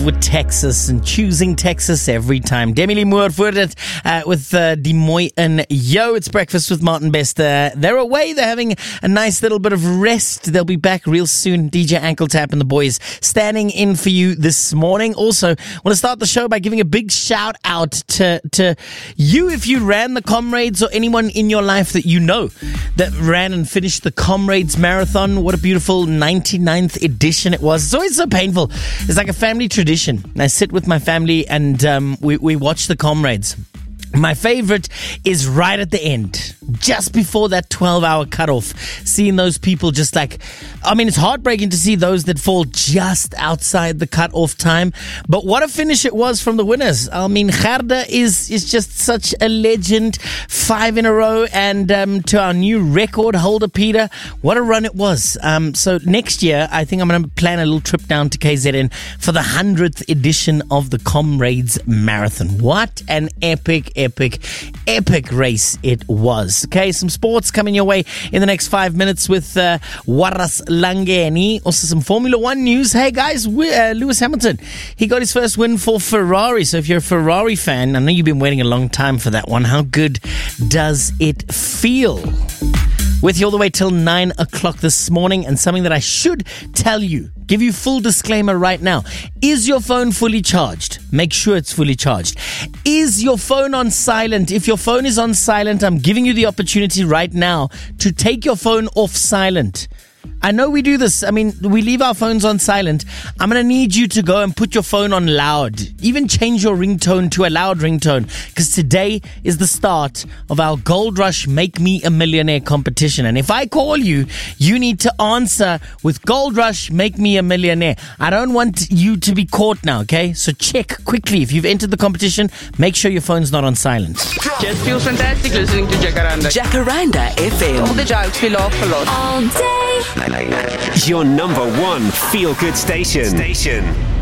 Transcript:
with Texas and choosing Texas every time. Demi Lee Moore voor dit with Die Mooi in Yo. It's Breakfast with Martin Bester. They're away. They're having a nice little bit of rest. They'll be back real soon. DJ Ankle Tap and the boys standing in for you this morning. Also, want to start the show by giving a big shout out to you if you ran the Comrades or anyone in your life that you know that ran and finished the Comrades Marathon. What a beautiful 99th edition it was. It's always so painful. It's like a family tradition. I sit with my family and we watch the Comrades. My favorite is right at the end, just before that 12-hour cutoff, seeing those people just like, it's heartbreaking to see those that fall just outside the cutoff time. But what a finish it was from the winners. Gerda is just such a legend. 5 in a row, and to our new record holder, Peter, what a run it was. So next year, I think I'm going to plan a little trip down to KZN for the 100th edition of the Comrades Marathon. What an epic race it was. Okay, some sports coming your way in the next 5 minutes with Waras Langeni. Also some Formula One news. Hey guys, Lewis Hamilton, he got his first win for Ferrari. So if you're a Ferrari fan, I know you've been waiting a long time for that one. How good does it feel? With you all the way till 9 o'clock this morning, and something that I should tell you, give you full disclaimer right now. Is your phone fully charged? Make sure it's fully charged. Is your phone on silent? If your phone is on silent, I'm giving you the opportunity right now to take your phone off silent. I know we do this. We leave our phones on silent. I'm going to need you to go and put your phone on loud. Even change your ringtone to a loud ringtone, because today is the start of our Gold Rush Make Me a Millionaire competition. And if I call you, you need to answer with Gold Rush Make Me a Millionaire. I don't want you to be caught now, okay? So check quickly. If you've entered the competition, make sure your phone's not on silent. Just feels fantastic listening to Jacaranda. Jacaranda FM. All the jokes we laugh a lot. All day. Your number one feel-good station.